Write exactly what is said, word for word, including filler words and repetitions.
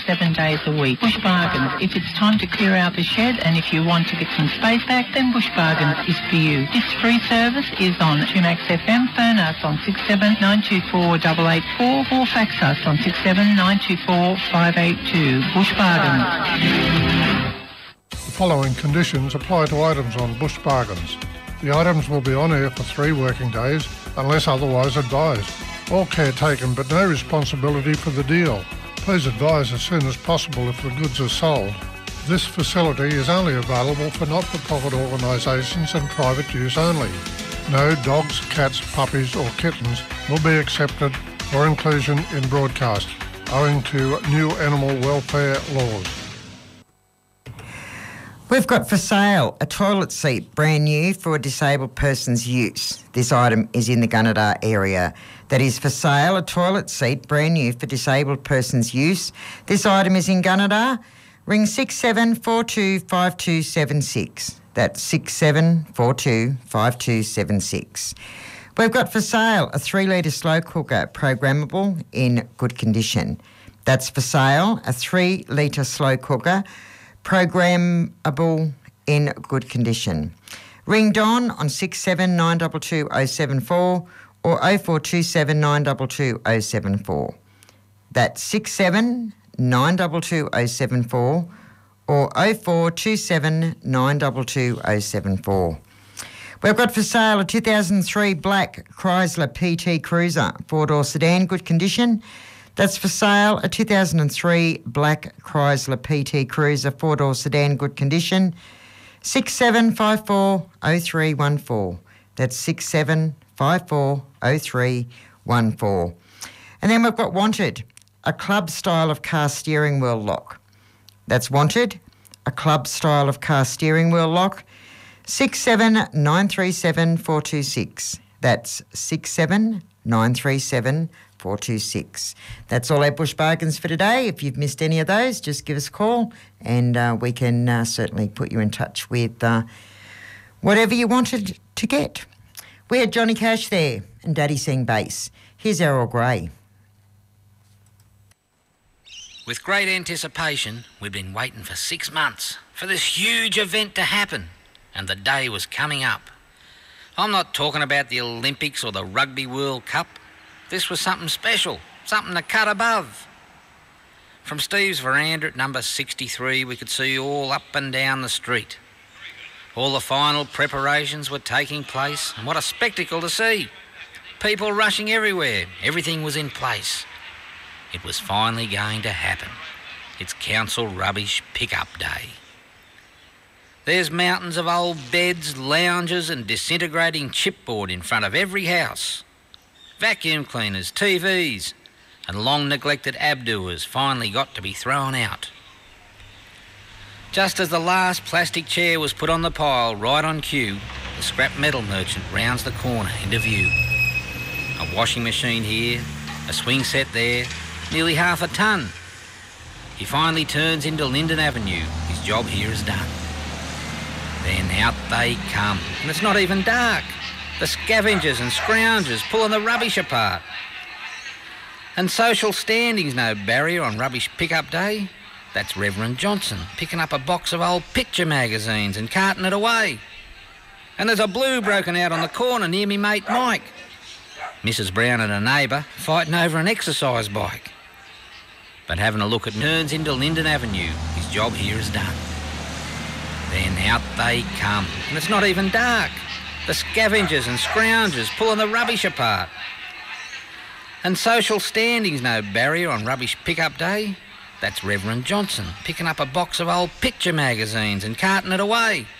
seven days a week. Bush Bargains. If it's time to clear out the shed and if you want to get some space back, then Bush Bargains is for you. This free service is on Tumax F M. Phone us on six seven nine two four eight eight four or fax us on six seven nine two four five eight two. Bush Bargains. The following conditions apply to items on Bush Bargains. The items will be on air for three working days unless otherwise advised. All care taken but no responsibility for the deal. Please advise as soon as possible if the goods are sold. This facility is only available for not-for-profit organisations and private use only. No dogs, cats, puppies or kittens will be accepted for inclusion in broadcast, owing to new animal welfare laws. We've got for sale a toilet seat, brand new for a disabled person's use. This item is in the Gunnedah area. That is for sale, a toilet seat, brand new for disabled person's use. This item is in Gunnedah. Ring six seven four two five two seven six. That's six seven four two five two seven six. We've got for sale a three litre slow cooker, programmable, in good condition. That's for sale, a three litre slow cooker, programmable, in good condition. Ring Don on six seven nine two two oh seven four or oh four two seven nine two two oh seven four. That's six seven nine two two oh seven four or oh four two seven nine two two oh seven four. We've got for sale a two thousand three black Chrysler P T Cruiser, four-door sedan, good condition. That's for sale, a two thousand three black Chrysler P T Cruiser, four-door sedan, good condition. six seven five four oh three one four. That's six seven five four oh three one four. And then we've got Wanted, a club style of car steering wheel lock. That's Wanted, a club style of car steering wheel lock. six seven nine three seven four two six. That's six seven nine three seven four two six. That's all our Bush Bargains for today. If you've missed any of those, just give us a call and uh, we can uh, certainly put you in touch with uh, whatever you wanted to get. We had Johnny Cash there and Daddy sang bass. Here's Errol Grey. With great anticipation, we'd been waiting for six months for this huge event to happen, and the day was coming up. I'm not talking about the Olympics or the Rugby World Cup. This was something special, something to cut above. From Steve's veranda at number sixty-three, we could see all up and down the street. All the final preparations were taking place, and what a spectacle to see. People rushing everywhere, everything was in place. It was finally going to happen. It's council rubbish pick-up day. There's mountains of old beds, lounges and disintegrating chipboard in front of every house. Vacuum cleaners, T Vs and long-neglected abdoers finally got to be thrown out. Just as the last plastic chair was put on the pile right on cue, the scrap metal merchant rounds the corner into view. A washing machine here, a swing set there, nearly half a tonne. He finally turns into Linden Avenue. His job here is done. Then out they come, and it's not even dark. The scavengers and scroungers pulling the rubbish apart. And social standing's no barrier on rubbish pick-up day. That's Reverend Johnson picking up a box of old picture magazines and carting it away. And there's a blue broken out on the corner near me mate Mike. Missus Brown and a neighbour fighting over an exercise bike. But having a look at turns into Linden Avenue. His job here is done. Then out they come, and it's not even dark. The scavengers and scroungers pulling the rubbish apart. And social standing's no barrier on rubbish pick-up day. That's Reverend Johnson picking up a box of old picture magazines and carting it away.